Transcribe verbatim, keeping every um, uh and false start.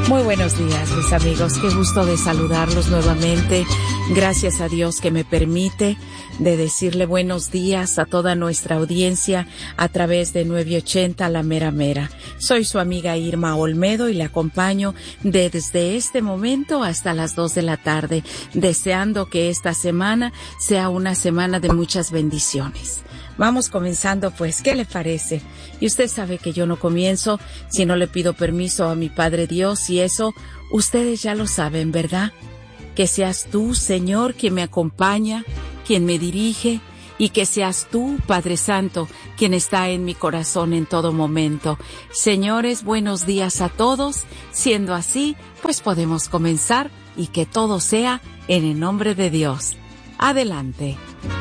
Muy buenos días, mis amigos. Qué gusto de saludarlos nuevamente. Gracias a Dios que me permite de decirle buenos días a toda nuestra audiencia a través de nueve ochenta La Mera Mera. Soy su amiga Irma Olmedo y le acompaño desde este momento hasta las dos de la tarde, deseando que esta semana sea una semana de muchas bendiciones. Vamos comenzando, pues, ¿qué le parece? Y usted sabe que yo no comienzo si no le pido permiso a mi Padre Dios, y eso ustedes ya lo saben, ¿verdad? Que seas tú, Señor, quien me acompaña, quien me dirige, y que seas tú, Padre Santo, quien está en mi corazón en todo momento. Señores, buenos días a todos. Siendo así, pues podemos comenzar y que todo sea en el nombre de Dios. Adelante.